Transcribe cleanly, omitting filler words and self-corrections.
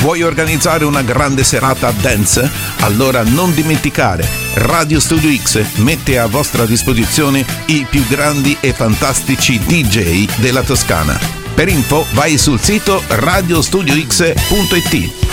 Vuoi organizzare una grande serata dance? Allora non dimenticare, Radio Studio X mette a vostra disposizione i più grandi e fantastici DJ della Toscana. Per info vai sul sito radiostudiox.it.